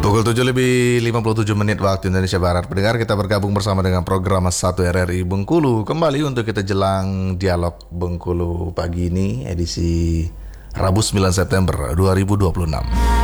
Pukul 7:57 waktu Indonesia Barat. Pendengar, kita bergabung bersama dengan program 1 RRI Bengkulu. Kembali untuk kita jelang dialog Bengkulu pagi ini, edisi Rabu 9 September 2026.